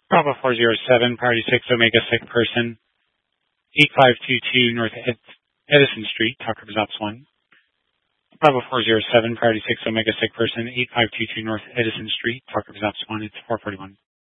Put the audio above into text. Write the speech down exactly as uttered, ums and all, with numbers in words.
Bravo four zero seven, priority six, Omega sick person, eight five two two North Ed- Edison Street, Talk Results one. Bravo four zero seven, priority six, Omega sick person, eight five two two North Edison Street, Talk Results one, it's four forty-one.